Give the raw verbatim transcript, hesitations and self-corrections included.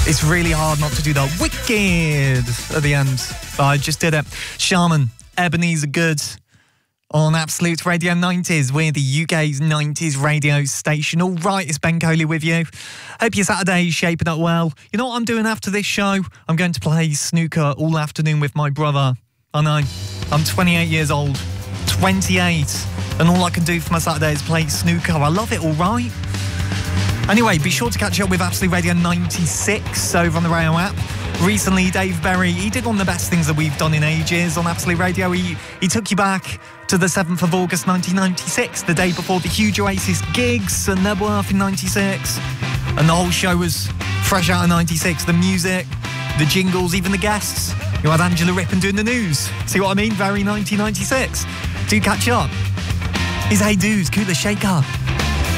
It's really hard not to do the wicked at the end, but I just did it. Shaman, Ebenezer Good on Absolute Radio nineties. We're the U K's nineties radio station. All right, it's Ben Coley with you. Hope your Saturday's shaping up well. You know what I'm doing after this show? I'm going to play snooker all afternoon with my brother. I know, I'm twenty-eight years old. twenty-eight. And all I can do for my Saturday is play snooker. I love it, all right? Anyway, be sure to catch up with Absolute Radio ninety-six over on the Rayo app. Recently, Dave Berry, he did one of the best things that we've done in ages on Absolute Radio. He, he took you back to the seventh of August nineteen ninety-six, the day before the huge Oasis gigs and Nebworth in ninety-six. And the whole show was fresh out of ninety-six. The music, the jingles, even the guests. You had Angela Rippon doing the news. See what I mean? Very nineteen ninety-six. Do catch up. He's Hey Dudes, Kula Shaker.